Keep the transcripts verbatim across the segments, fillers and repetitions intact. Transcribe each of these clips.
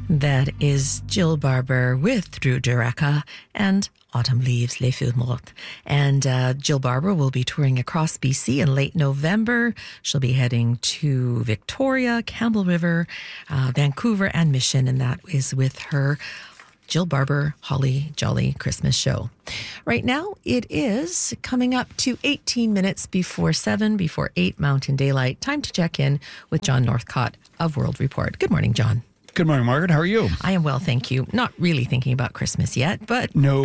That is Jill Barber with Drew Dureka and Autumn Leaves, Les Feuilles Mortes. And uh, Jill Barber will be touring across B C in late November. She'll be heading to Victoria, Campbell River, uh, Vancouver, and Mission, and that is with her Jill Barber Holly Jolly Christmas show. Right now, it is coming up to eighteen minutes before seven, before eight Mountain Daylight. Time to check in with John Northcott of World Report. Good morning, John. Good morning, Margaret. How are you? I am well, thank you. Not really thinking about Christmas yet, but... No,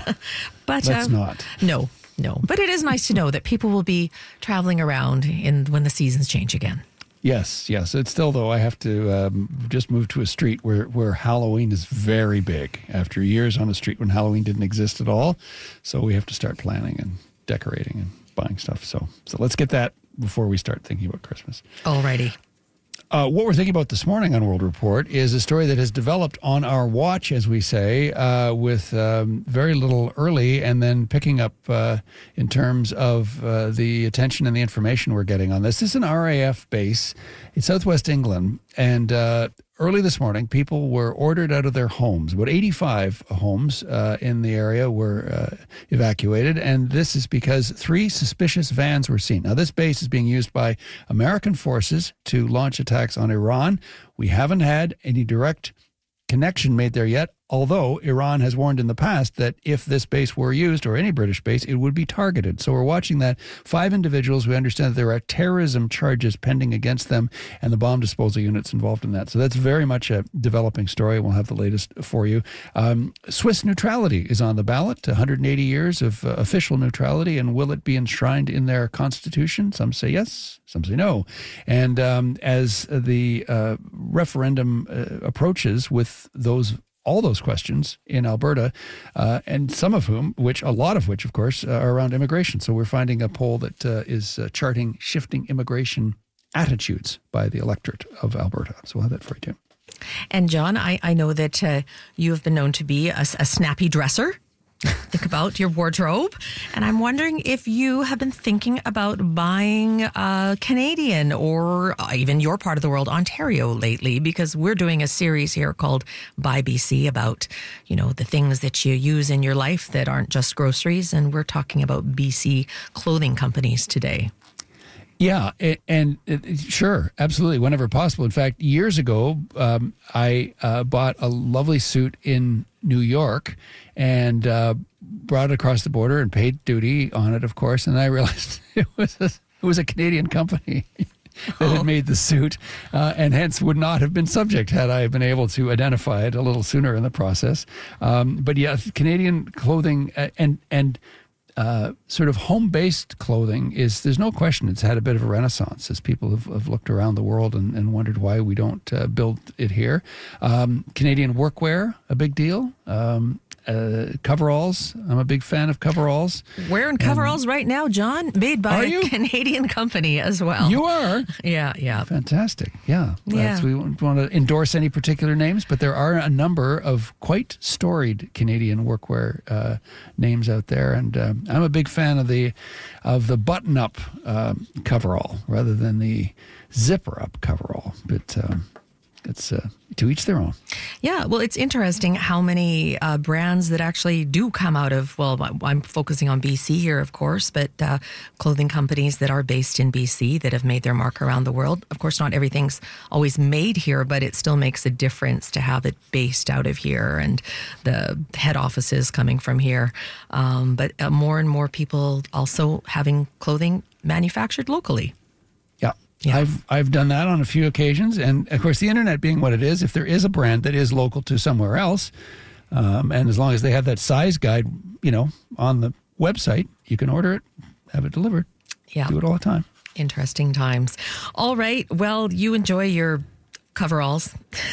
but, let's uh, not. No, no. But it is nice to know that people will be traveling around in when the seasons change again. Yes, yes. It's still, though, I have to um, just move to a street where, where Halloween is very big. After years on a street when Halloween didn't exist at all. So we have to start planning and decorating and buying stuff. So, so let's get that before we start thinking about Christmas. Alrighty. Uh, what we're thinking about this morning on World Report is a story that has developed on our watch, as we say, uh, with um, very little early and then picking up uh, in terms of uh, the attention and the information we're getting on this. This is an R A F base in southwest England, and uh, early this morning, people were ordered out of their homes. About eighty-five homes uh, in the area were uh, evacuated, and this is because three suspicious vans were seen. Now, this base is being used by American forces to launch attacks on Iran. We haven't had any direct connection made there yet, although Iran has warned in the past that if this base were used, or any British base, it would be targeted. So we're watching that. Five individuals, we understand that there are terrorism charges pending against them and the bomb disposal units involved in that. So that's very much a developing story. We'll have the latest for you. Um, Swiss neutrality is on the ballot, one hundred eighty years of uh, official neutrality, and will it be enshrined in their constitution? Some say yes, some say no. And um, as the uh, referendum uh, approaches with those all those questions in Alberta, uh, and some of whom, which a lot of which, of course, uh, are around immigration. So we're finding a poll that uh, is uh, charting shifting immigration attitudes by the electorate of Alberta. So we'll have that for you too. And John, I, I know that uh, you have been known to be a, a snappy dresser. Think about your wardrobe. And I'm wondering if you have been thinking about buying a Canadian or even your part of the world, Ontario, lately, because we're doing a series here called Buy B C about, you know, the things that you use in your life that aren't just groceries. And we're talking about B C clothing companies today. Yeah, and, and it, sure, absolutely, whenever possible. In fact, years ago, um, I uh, bought a lovely suit in New York and uh, brought it across the border and paid duty on it, of course. And I realized it was a, it was a Canadian company that oh. had made the suit, uh, and hence would not have been subject had I been able to identify it a little sooner in the process. Um, but yeah, Canadian clothing uh, and and. Uh, sort of home-based clothing is, there's no question it's had a bit of a renaissance as people have, have looked around the world and, and wondered why we don't uh, build it here. Um, Canadian workwear, a big deal. Um, uh, coveralls, I'm a big fan of coveralls. Wearing coveralls and, right now, John, made by a Canadian company as well. You are? Yeah, yeah. Fantastic, yeah. yeah. Uh, so we don't want to endorse any particular names, but there are a number of quite storied Canadian workwear uh, names out there, and uh, I'm a big fan of the of the button-up uh, coverall rather than the zipper-up coverall, but um, it's uh, to each their own. Yeah, well, it's interesting how many uh, brands that actually do come out of, well, I'm focusing on B C here, of course, but uh, clothing companies that are based in B C that have made their mark around the world. Of course, not everything's always made here, but it still makes a difference to have it based out of here and the head offices coming from here. Um, but uh, more and more people also having clothing manufactured locally. Yeah. I've I've done that on a few occasions, and of course, the internet being what it is, if there is a brand that is local to somewhere else, um, and as long as they have that size guide, you know, on the website, you can order it, have it delivered. Yeah, do it all the time. Interesting times. All right. Well, you enjoy your coveralls.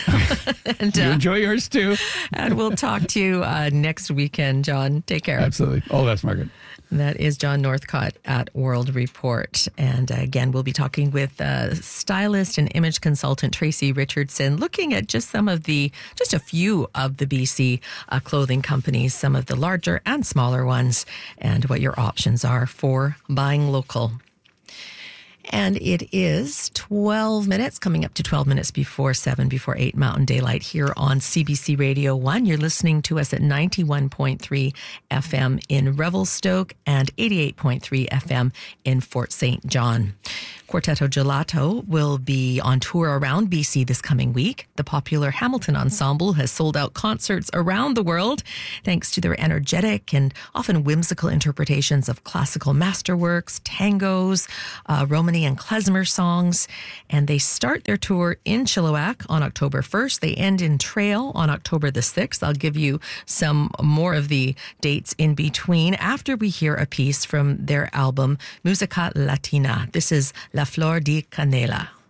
and, you uh, enjoy yours too. And we'll talk to you uh, next weekend, John. Take care. Absolutely. All the best, Margaret. That is John Northcott at World Report. And uh, again, we'll be talking with uh, stylist and image consultant Tracy Richardson, looking at just some of the, just a few of the B C uh, clothing companies, some of the larger and smaller ones, and what your options are for buying local. And it is twelve minutes, coming up to twelve minutes before seven, before eight Mountain Daylight here on C B C Radio one. You're listening to us at ninety-one point three F M in Revelstoke and eighty-eight point three F M in Fort Saint John. Quartetto Gelato will be on tour around B C this coming week. The popular Hamilton Ensemble has sold out concerts around the world thanks to their energetic and often whimsical interpretations of classical masterworks, tangos, uh, Romany and klezmer songs. And they start their tour in Chilliwack on October first. They end in Trail on October the sixth. I'll give you some more of the dates in between after we hear a piece from their album Musica Latina. This is La Flor de Canela.